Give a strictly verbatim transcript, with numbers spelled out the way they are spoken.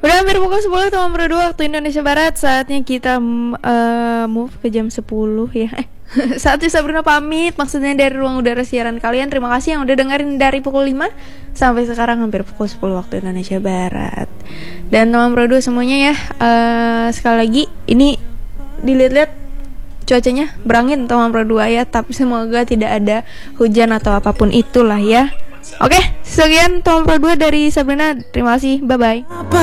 Udah hampir pukul sepuluh teman Pro dua waktu Indonesia Barat. Saatnya kita uh, move ke jam sepuluh ya. Saatnya Sabrina pamit, maksudnya dari ruang udara siaran kalian. Terima kasih yang udah dengerin dari pukul lima sampai sekarang hampir pukul sepuluh waktu Indonesia Barat. Dan teman Pro dua semuanya ya, uh, sekali lagi ini dilihat-lihat cuacanya berangin teman Pro dua ya, tapi semoga tidak ada hujan atau apapun itulah ya. Oke, sekian teman Pro dua dari Sabrina. Terima kasih, bye bye.